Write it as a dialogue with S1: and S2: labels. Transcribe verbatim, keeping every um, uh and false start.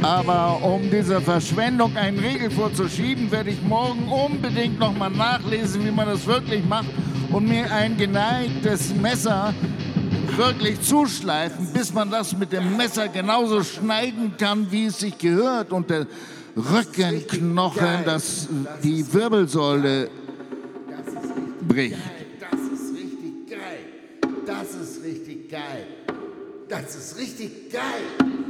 S1: Aber um dieser Verschwendung einen Riegel vorzuschieben, werde ich morgen unbedingt noch mal nachlesen, wie man das wirklich macht und mir ein geneigtes Messer wirklich zuschleifen, bis man das mit dem Messer genauso schneiden kann, wie es sich gehört. Und der Rückenknochen, das die Wirbelsäule bricht.
S2: Das ist richtig geil. Das ist richtig geil. Das ist richtig geil.